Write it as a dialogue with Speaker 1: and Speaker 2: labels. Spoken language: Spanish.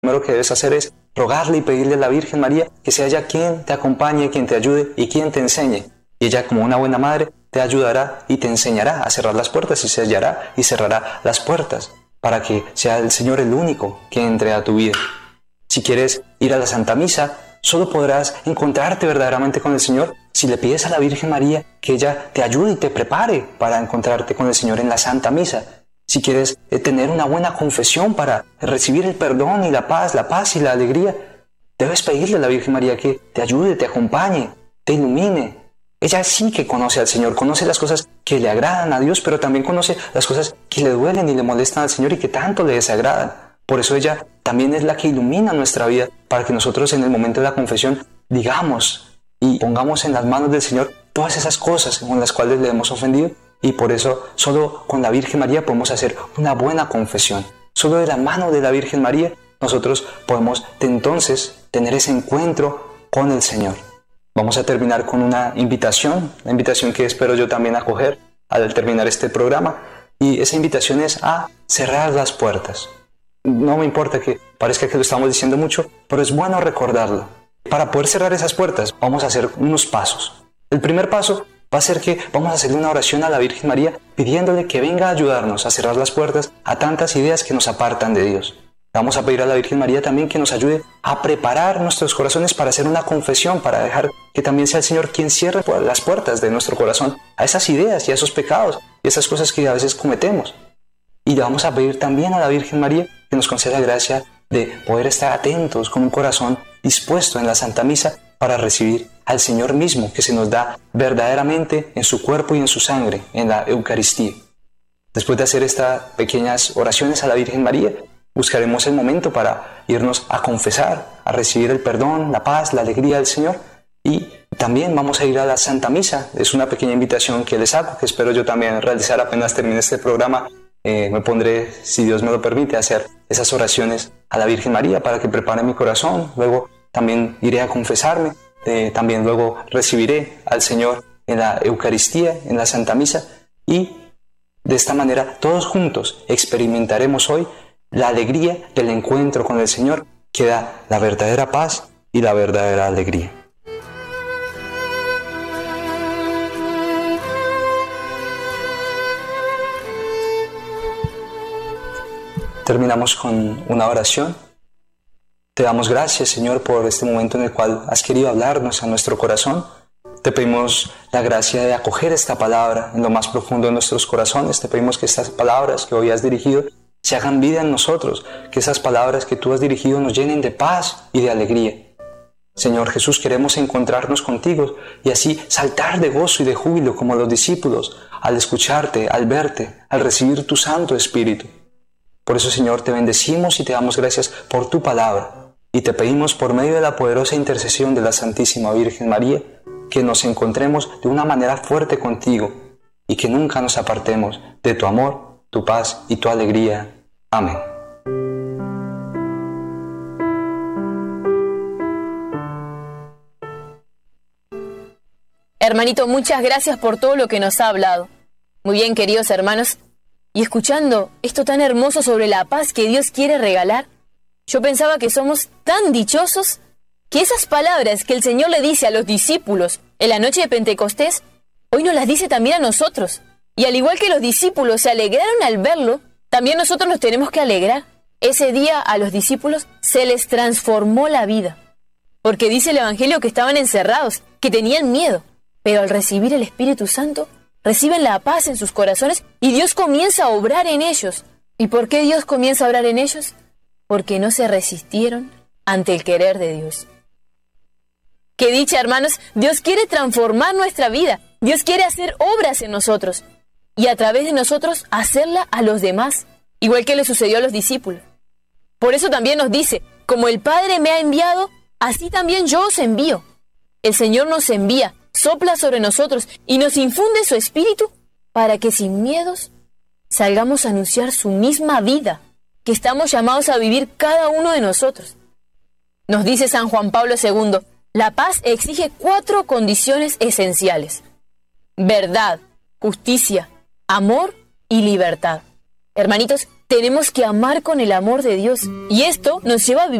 Speaker 1: primero que debes hacer es rogarle y pedirle a la Virgen María que sea ella quien te acompañe, quien te ayude y quien te enseñe. Y ella, como una buena madre, te ayudará y te enseñará a cerrar las puertas y sellará y cerrará las puertas para que sea el Señor el único que entre a tu vida. Si quieres ir a la Santa Misa, solo podrás encontrarte verdaderamente con el Señor si le pides a la Virgen María que ella te ayude y te prepare para encontrarte con el Señor en la Santa Misa. Si quieres tener una buena confesión para recibir el perdón y la paz y la alegría, debes pedirle a la Virgen María que te ayude, te acompañe, te ilumine. Ella sí que conoce al Señor, conoce las cosas que le agradan a Dios, pero también conoce las cosas que le duelen y le molestan al Señor y que tanto le desagradan. Por eso ella también es la que ilumina nuestra vida para que nosotros en el momento de la confesión digamos y pongamos en las manos del Señor todas esas cosas con las cuales le hemos ofendido. Y por eso solo con la Virgen María podemos hacer una buena confesión. Solo de la mano de la Virgen María nosotros podemos entonces tener ese encuentro con el Señor. Vamos a terminar con una invitación, la invitación que espero yo también acoger al terminar este programa. Y esa invitación es a cerrar las puertas. No me importa que parezca que lo estamos diciendo mucho, pero es bueno recordarlo. Para poder cerrar esas puertas vamos a hacer unos pasos. El primer paso va a ser que vamos a hacerle una oración a la Virgen María pidiéndole que venga a ayudarnos a cerrar las puertas a tantas ideas que nos apartan de Dios. Vamos a pedir a la Virgen María también que nos ayude a preparar nuestros corazones para hacer una confesión, para dejar que también sea el Señor quien cierre las puertas de nuestro corazón a esas ideas y a esos pecados y esas cosas que a veces cometemos. Y le vamos a pedir también a la Virgen María que nos conceda la gracia de poder estar atentos con un corazón dispuesto en la Santa Misa para recibir al Señor mismo que se nos da verdaderamente en su cuerpo y en su sangre, en la Eucaristía. Después de hacer estas pequeñas oraciones a la Virgen María, buscaremos el momento para irnos a confesar, a recibir el perdón, la paz, la alegría del Señor. Y también vamos a ir a la Santa Misa. Es una pequeña invitación que les hago, que espero yo también realizar apenas termine este programa. Me pondré, si Dios me lo permite, a hacer esas oraciones a la Virgen María para que prepare mi corazón. Luego también iré a confesarme. También luego recibiré al Señor en la Eucaristía, en la Santa Misa. Y de esta manera, todos juntos experimentaremos hoy la alegría del encuentro con el Señor, que da la verdadera paz y la verdadera alegría. Terminamos con una oración. Te damos gracias, Señor, por este momento en el cual has querido hablarnos a nuestro corazón. Te pedimos la gracia de acoger esta palabra en lo más profundo de nuestros corazones. Te pedimos que estas palabras que hoy has dirigido se hagan vida en nosotros, que esas palabras que tú has dirigido nos llenen de paz y de alegría. Señor Jesús, queremos encontrarnos contigo y así saltar de gozo y de júbilo como los discípulos al escucharte, al verte, al recibir tu Santo Espíritu. Por eso, Señor, te bendecimos y te damos gracias por tu palabra y te pedimos por medio de la poderosa intercesión de la Santísima Virgen María que nos encontremos de una manera fuerte contigo y que nunca nos apartemos de tu amor, tu paz y tu alegría. Amén.
Speaker 2: Hermanito, muchas gracias por todo lo que nos ha hablado. Muy bien, queridos hermanos. Y escuchando esto tan hermoso sobre la paz que Dios quiere regalar, yo pensaba que somos tan dichosos que esas palabras que el Señor le dice a los discípulos en la noche de Pentecostés, hoy nos las dice también a nosotros. Y al igual que los discípulos se alegraron al verlo, también nosotros nos tenemos que alegrar. Ese día a los discípulos se les transformó la vida. Porque dice el Evangelio que estaban encerrados, que tenían miedo. Pero al recibir el Espíritu Santo, reciben la paz en sus corazones y Dios comienza a obrar en ellos. ¿Y por qué Dios comienza a obrar en ellos? Porque no se resistieron ante el querer de Dios. ¡Qué dicha, hermanos! Dios quiere transformar nuestra vida. Dios quiere hacer obras en nosotros. Y a través de nosotros hacerla a los demás, igual que le sucedió a los discípulos. Por eso también nos dice, como el Padre me ha enviado, así también yo os envío. El Señor nos envía, sopla sobre nosotros y nos infunde su Espíritu para que sin miedos salgamos a anunciar su misma vida que estamos llamados a vivir cada uno de nosotros. Nos dice San Juan Pablo II, la paz exige 4 condiciones esenciales: verdad, justicia, amor y libertad. Hermanitos, tenemos que amar con el amor de Dios. Y esto nos lleva a vivir